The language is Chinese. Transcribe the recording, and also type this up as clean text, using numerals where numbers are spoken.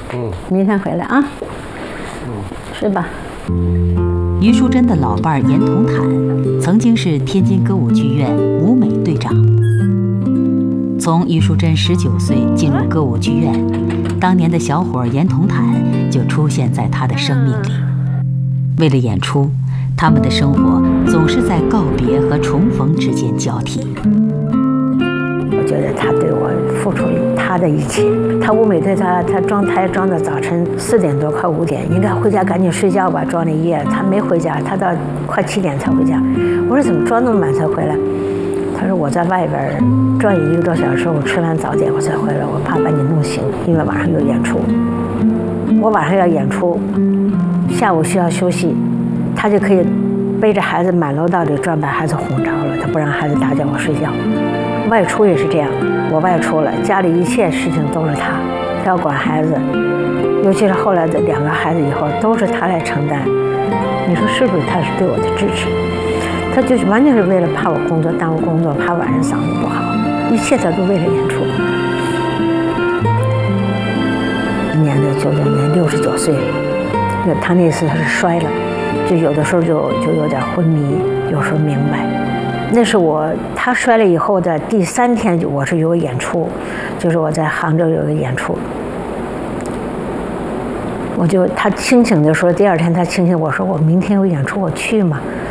明天回来啊。睡吧。 余淑珍的老伴儿严同坦曾经是天津歌舞剧院舞美队长。从余淑珍19岁进入歌舞剧院，当年的小伙严同坦就出现在她的生命里。为了演出，他们的生活总是在告别和重逢之间交替。 我觉得他对我付出他的一切。他舞美队他装台装到早晨4点多快5点，应该回家赶紧睡觉吧，装了一夜。他没回家，他到快7点才回家。我说怎么装那么晚才回来？他说我在外边转悠1个多小时，我吃完早点我才回来，我怕把你弄醒，因为晚上有演出。我晚上要演出，下午需要休息，他就可以背着孩子满楼道里转，把孩子哄着了，他不让孩子打搅我睡觉。外出也是这样，我外出了，家里一切事情都是他要管孩子，尤其是后来的2个孩子以后，都是他来承担。你说是不是他是对我的支持？他就是完全是为了怕我工作耽误工作，怕晚上嗓子不好，一切他都为了演出。1年的99年69岁，他那次他是摔了，就有的时候就有点昏迷，有时候明白。那是他摔了以后的第3天，我是有个演出，就是我在杭州有个演出。他清醒的说，第2天他清醒，我说我明天有演出，我去吗？